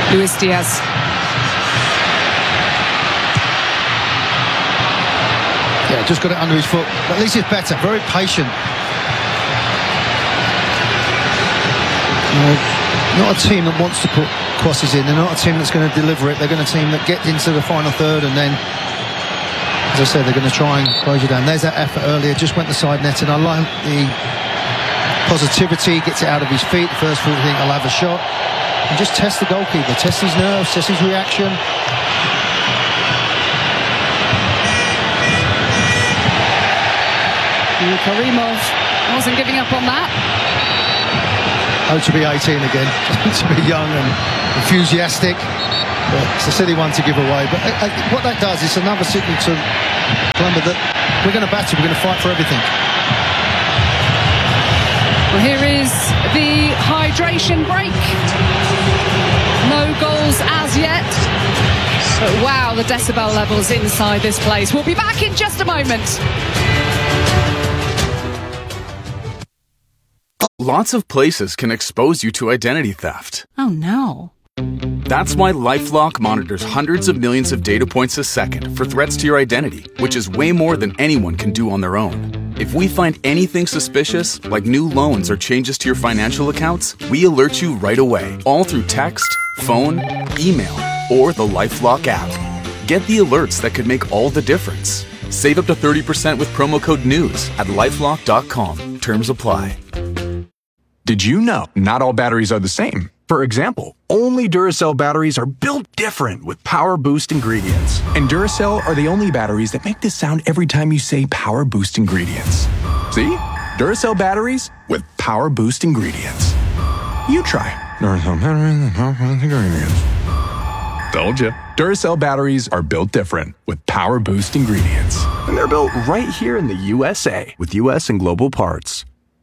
Luis Diaz. Yeah, just got it under his foot. But at least he's better, very patient. Not a team that wants to put crosses in. They're not a team that's going to deliver it. They're going to team that gets into the final third and then, as I said, they're going to try and close you down. There's that effort earlier, just went the side net, and I like the positivity, gets it out of his feet. The first thought, I think I'll have a shot. And just test the goalkeeper, test his nerves, test his reaction. Karimov wasn't giving up on that. Oh, to be 18 again, to be young and enthusiastic. But it's a silly one to give away. But what that does is another signal to Columbia that we're going to battle, we're going to fight for everything. Well, here is the hydration break. No goals as yet. But wow, the decibel levels inside this place. We'll be back in just a moment. Lots of places can expose you to identity theft. Oh no. That's why LifeLock monitors hundreds of millions of data points a second for threats to your identity, which is way more than anyone can do on their own. If we find anything suspicious, like new loans or changes to your financial accounts, we alert you right away, all through text, phone, email, or the LifeLock app. Get the alerts that could make all the difference. Save up to 30% with promo code NEWS at lifelock.com. Terms apply. Did you know not all batteries are the same? For example, only Duracell batteries are built different with Power Boost ingredients. And Duracell are the only batteries that make this sound every time you say Power Boost ingredients. See? Duracell batteries with Power Boost ingredients. You try. Duracell batteries with Power Boost ingredients. Told you. Duracell batteries are built different with Power Boost ingredients. And they're built right here in the USA with US and global parts.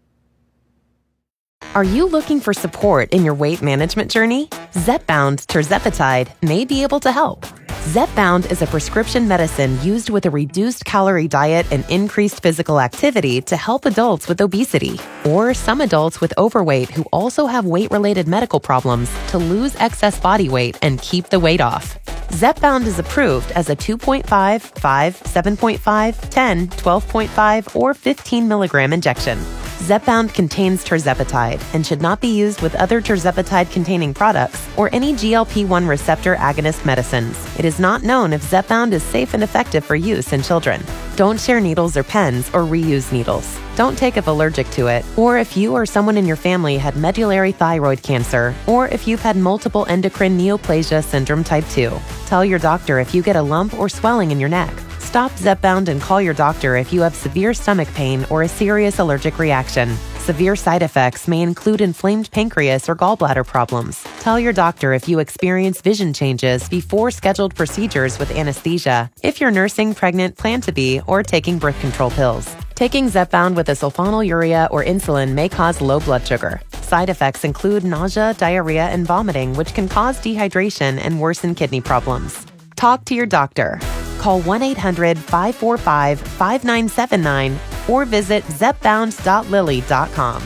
Are you looking for support in your weight management journey? Zepbound tirzepatide may be able to help. Zepbound is a prescription medicine used with a reduced calorie diet and increased physical activity to help adults with obesity or some adults with overweight who also have weight-related medical problems to lose excess body weight and keep the weight off. Zepbound is approved as a 2.5, 5, 7.5, 10, 12.5, or 15 milligram injection. Zepbound contains tirzepatide and should not be used with other tirzepatide-containing products or any GLP-1 receptor agonist medicines. It is not known if Zepbound is safe and effective for use in children. Don't share needles or pens or reuse needles. Don't take if allergic to it, or if you or someone in your family had medullary thyroid cancer, or if you've had multiple endocrine neoplasia syndrome type 2. Tell your doctor if you get a lump or swelling in your neck. Stop Zepbound and call your doctor if you have severe stomach pain or a serious allergic reaction. Severe side effects may include inflamed pancreas or gallbladder problems. Tell your doctor if you experience vision changes before scheduled procedures with anesthesia, if you're nursing, pregnant, plan to be, or taking birth control pills. Taking Zepbound with a sulfonylurea or insulin may cause low blood sugar. Side effects include nausea, diarrhea, and vomiting, which can cause dehydration and worsen kidney problems. Talk to your doctor. Call 1-800-545-5979 or visit zepbound.lilly.com.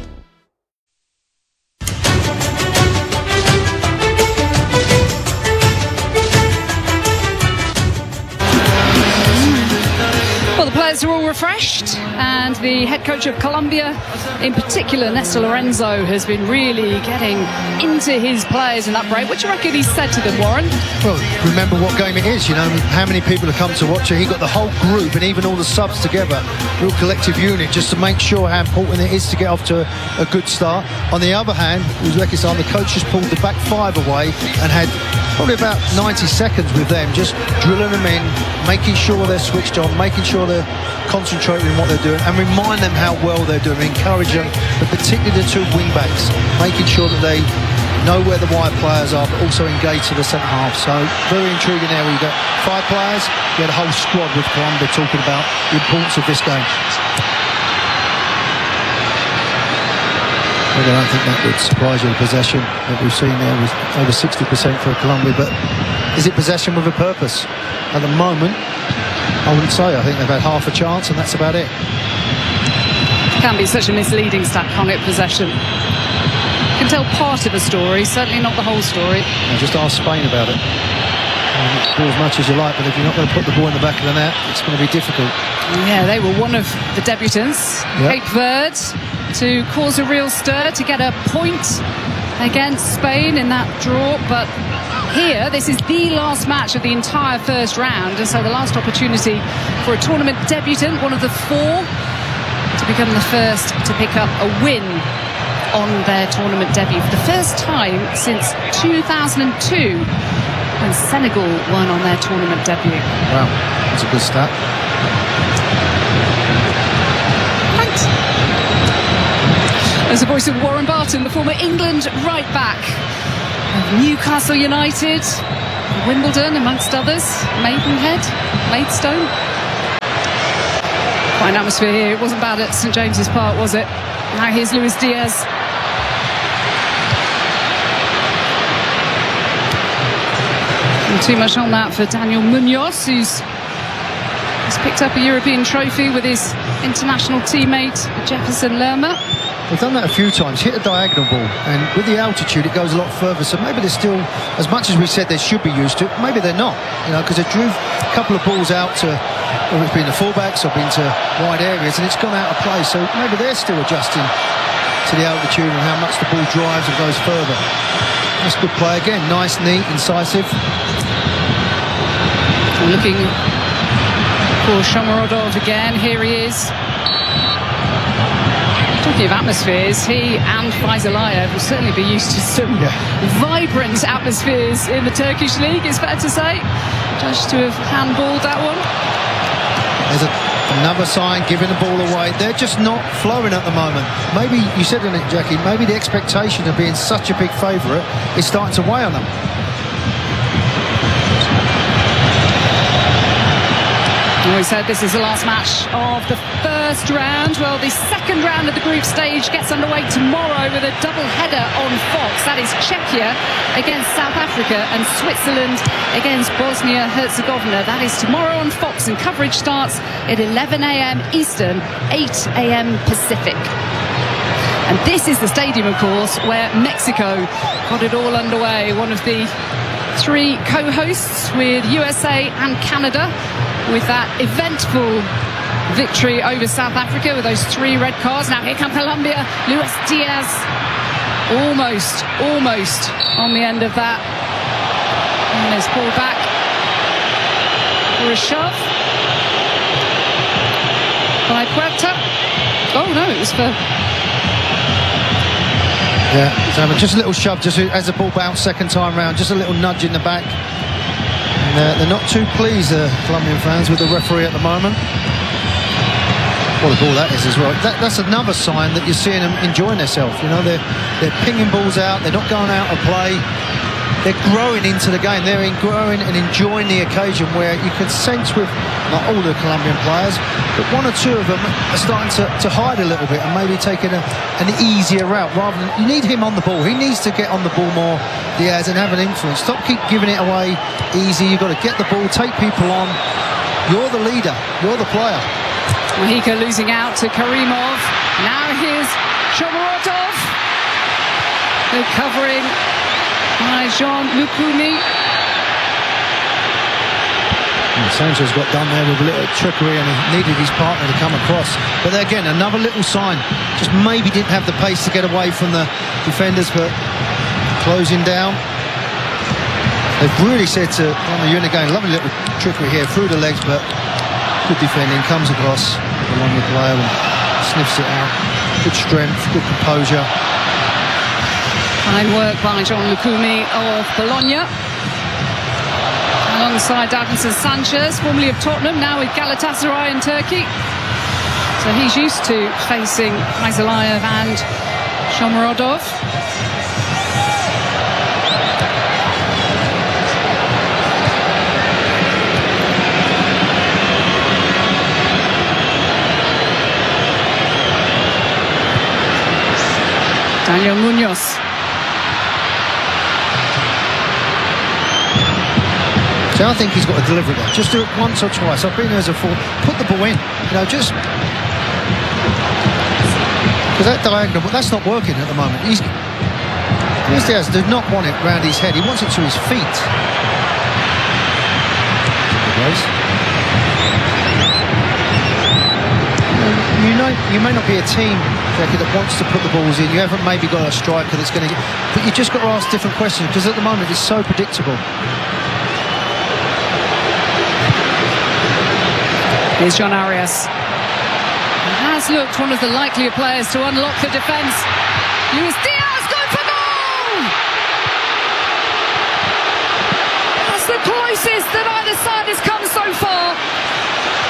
Well, the players are all refreshed, and the head coach of Colombia, in particular, Néstor Lorenzo, has been really getting into his players in that break. What do you reckon he said to them, Warren? Well, remember what game it is, you know, how many people have come to watch it. He got the whole group and even all the subs together, real collective unit, just to make sure how important it is to get off to a good start. On the other hand, Uzbekistan, the coach just pulled the back five away and had probably about 90 seconds with them, just drilling them in, making sure they're switched on, making sure they're concentrating on what they're doing, and remind them how well they're doing, encourage them, but particularly the two wing backs, making sure that they know where the wide players are, but also engage to the centre half. So very intriguing area. You've got 5 players, you had a whole squad with Colombia talking about the importance of this game. I don't think that would surprise you, the possession that we've seen there was over 60% for Colombia, but is it possession with a purpose? At the moment, I wouldn't say. I think they've had half a chance and that's about it. Can be such a misleading stat, can't it, possession? can tell part of a story, certainly not the whole story. Just ask Spain about it. Do as much as you like, but if you're not going to put the ball in the back of the net, it's going to be difficult. Yeah, they were one of the debutants, Cape Verde, to cause a real stir, to get a point against Spain in that draw. But here, this is the last match of the entire first round, and so the last opportunity for a tournament debutant, one of the four, to become the first to pick up a win on their tournament debut for the first time since 2002. When Senegal won on their tournament debut. Wow, that's a good stat. Thanks. There's the voice of Warren Barton, the former England right back of Newcastle United, Wimbledon, amongst others, Maidenhead, Maidstone. Quite an atmosphere here. It wasn't bad at St James's Park, was it? Now here's Luis Diaz. And too much on that for Daniel Munoz, who's picked up a European trophy with his international teammate Jefferson Lerma. They've done that a few times, hit a diagonal ball, and with the altitude it goes a lot further, so maybe they're still, as much as we said they should be used to, maybe they're not, because they drew a couple of balls out to, or it's been the fullbacks or been to wide areas, and it's gone out of play, so maybe they're still adjusting to the altitude and how much the ball drives and goes further. That's good play again, nice, neat, incisive. Looking for Shomurodov again, here he is. Talking of atmospheres, he and Faizalayev will certainly be used to some vibrant atmospheres in the Turkish league, it's fair to say. Judged to have handballed that one. There's another sign, giving the ball away. They're just not flowing at the moment. Maybe, you said in it, Jackie, maybe the expectation of being such a big favourite is starting to weigh on them. We said this is the last match of the first round. Well, the second round of the group stage gets underway tomorrow with a double header on Fox. That is Czechia against South Africa and Switzerland against Bosnia-Herzegovina. That is tomorrow on Fox, and coverage starts at 11 a.m. Eastern, 8 a.m. Pacific. And this is the stadium, of course, where Mexico got it all underway. One of the three co-hosts with USA and Canada, with that eventful victory over South Africa with those 3 red cards. Now here come Colombia, Luis Diaz, almost on the end of that. And there's pulled back for a shove by Puerta. Oh no, it was for... Yeah, so just a little shove, just as the ball bounced second time round, just a little nudge in the back. And they're not too pleased, the Colombian fans, with the referee at the moment. What a ball that is as well. That's another sign that you're seeing them enjoying themselves. They're pinging balls out, they're not going out of play. They're growing into the game. They're growing and enjoying the occasion, where you can sense with, not all the Colombian players, but 1 or 2 of them are starting to hide a little bit and maybe taking an easier route, rather than, you need him on the ball. He needs to get on the ball more, Diaz, and have an influence. Stop keep giving it away easy. You've got to get the ball, take people on. You're the leader, you're the player. Mojica losing out to Karimov. Now here's Shomurodov. They're covering by Jean Lukumi. Sanchez got done there with a little trickery, and he needed his partner to come across. But again, another little sign. Just maybe didn't have the pace to get away from the defenders, but closing down. They've really said to You're again, lovely little trickery here through the legs, but good defending, comes across along the player and sniffs it out. Good strength, good composure. Fine work by John Lukumi of Bologna. Alongside Davinson Sanchez, formerly of Tottenham, now with Galatasaray in Turkey. So he's used to facing Faizalayev and Shomurodov. Daniel Munoz. So I think he's got to deliver it. Just do it once or twice. I've been there as a fool. Put the ball in. Just... Because that diagonal, but that's not working at the moment. Luis Diaz did not want it round his head. He wants it to his feet. You may not be a team, Jackie, that wants to put the balls in. You haven't maybe got a striker that's going to get... But you just got to ask different questions, because at the moment it's so predictable. Here's John Arias. He has looked one of the likelier players to unlock the defence. Luis Diaz!